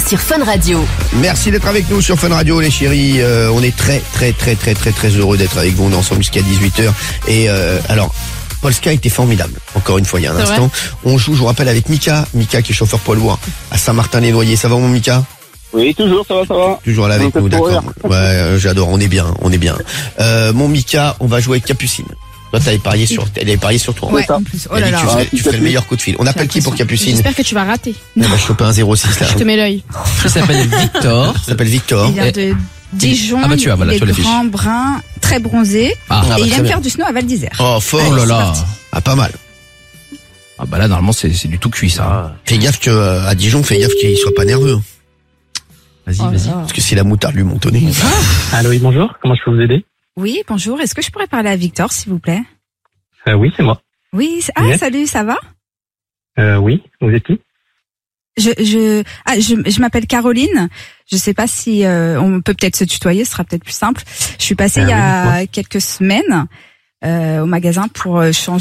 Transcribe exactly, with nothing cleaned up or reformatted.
sur Fun Radio. Merci d'être avec nous sur Fun Radio, les chéris. Euh, on est très, très, très, très, très, très heureux d'être avec vous. On est ensemble jusqu'à dix-huit heures. Et euh, alors, Polska était formidable. Encore une fois, il y a un C'est instant. vrai. On joue, je vous rappelle, avec Mika. Mika qui est chauffeur poids lourd à Saint-Martin-les-Noyers. Ça va, mon Mika? Oui, toujours, ça va, ça va. Toujours là avec On nous, fait pour d'accord. Ouais, euh, j'adore. On est bien, on est bien. Euh, mon Mika, on va jouer avec Capucine. Toi, t'avais parié sur, elle avait parié sur toi. Ouais, en plus. Oh Elle a là dit que là. tu ferais, Ouais, tu ferais le meilleur coup de fil. On appelle qui pour Capucine? J'espère que tu vas rater. Elle va choper un zéro six là. Je te mets l'œil. Il s'appelle Victor. Il s'appelle Victor. Il vient de Dijon, Ah bah tu as, voilà, il tu as est l'affiche. grand, brun, très bronzé, Ah, bah, et il très aime bien. faire du snow à Val d'Isère. Oh, fort. oh là c'est là. parti. Ah, pas mal. Ah bah là, normalement, c'est c'est du tout cuit, ça. Fais gaffe que, euh, à Dijon, fais gaffe qu'il soit pas nerveux. Vas-y, Oh là vas-y. là. Parce que si la moutarde lui monte au nez. Allô, oui, bonjour. Comment je peux vous aider? Oui, bonjour. Est-ce que je pourrais parler à Victor, s'il vous plaît? euh, Oui, c'est moi. Oui. c'est- Ah, Yes. salut, ça va? Euh, oui, vous êtes qui? Je, je, ah, je, je m'appelle Caroline. Je sais pas si euh, on peut peut-être se tutoyer, ce sera peut-être plus simple. Je suis passée Ah il y oui, a dites-moi. quelques semaines euh, au magasin pour euh, changer